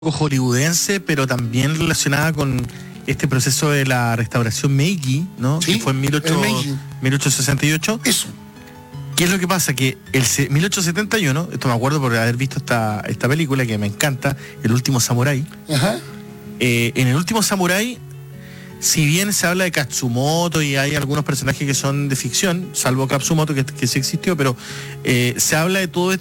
hollywoodense, pero también relacionada con este proceso de la restauración Meiji, ¿no? Sí, que fue en 1868. Eso. ¿Qué es lo que pasa? Que el 1871, esto me acuerdo por haber visto esta película que me encanta, El último samurái. Ajá. En El último samurái, si bien se habla de Katsumoto y hay algunos personajes que son de ficción, salvo Katsumoto que sí existió, pero se habla de todo